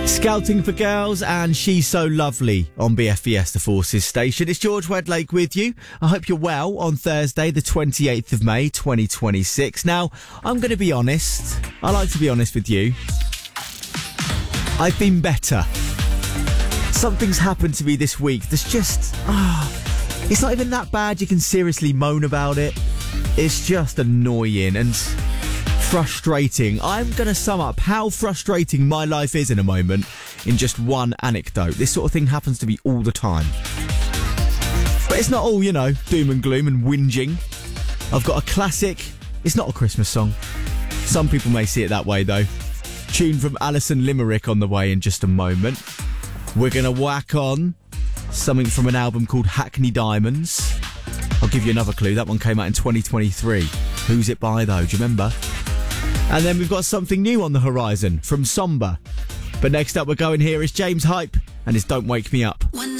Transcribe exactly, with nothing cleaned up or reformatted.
Scouting for Girls and She's So Lovely on B F B S, the Forces station. It's George Wedlake with you. I hope you're well on Thursday, the twenty-eighth of May, twenty twenty-six. Now, I'm going to be honest. I like to be honest with you. I've been better. Something's happened to me this week that's just... Ah, oh, it's not even that bad you can seriously moan about it. It's just annoying and... frustrating. I'm going to sum up how frustrating my life is in a moment in just one anecdote. This sort of thing happens to me all the time. But it's not all, you know, doom and gloom and whinging. I've got a classic. It's not a Christmas song. Some people may see it that way, though. Tune from Alison Limerick on the way in just a moment. We're going to whack on something from an album called Hackney Diamonds. I'll give you another clue. That one came out in twenty twenty-three. Who's it by, though? Do you remember? And then we've got something new on the horizon from Somber. But next up we're going here is James Hype and his Don't Wake Me Up. When